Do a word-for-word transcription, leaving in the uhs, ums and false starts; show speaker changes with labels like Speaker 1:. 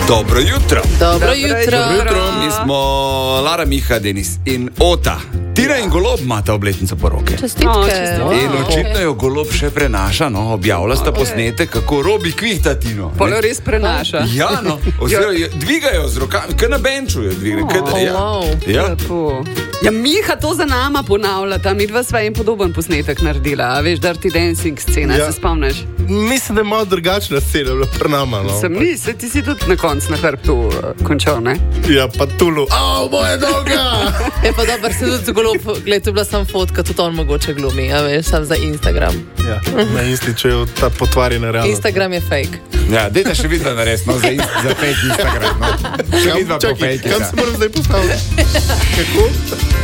Speaker 1: Dobro jutro.
Speaker 2: Dobro jutro.
Speaker 1: Dobro jutro. Mi smo Lara, Miha, Denis in Ota. Tina in Golob imata obletnico poroke.
Speaker 2: Čestitke.
Speaker 3: O, čestitke.
Speaker 1: In očitno jo Golob še prenaša, no, objavlja sta posnetek, kako Robi kvihta Tino.
Speaker 3: Polo res prenaša.
Speaker 1: Ja, no, oziroma dvigajo z rokami, kar na benču jo dvigajo.
Speaker 2: Oh,
Speaker 1: Ja.
Speaker 2: wow.
Speaker 1: Ja.
Speaker 3: Ja, Miha to za nama ponavljata, mi dva sva en podoben posnetek naredila, a veš, Dirty Dancing scena,
Speaker 4: Ja.
Speaker 3: se spomniš?
Speaker 4: Mislim, da je malo drugačna scena bila pri nama. No.
Speaker 3: Sem ni, se ti si tudi na koncu na hrbtu uh, končal, ne?
Speaker 4: Ja, pa Tulu. Au, moja dolga!
Speaker 2: Je pa dobro, se tudi zgolj, gled, to je bila sam fotka, tudi on mogoče glumi, a veš, sam za Instagram.
Speaker 4: Ja, na Instičejo ta potvarjena realnost.
Speaker 2: Instagram je fake.
Speaker 1: Ja, dajte še vidva narediti, no, za, za fake Instagram. No. Še vidva po
Speaker 4: Čakaj,
Speaker 1: fake.
Speaker 4: kam se moram zdaj postaviti? Kako?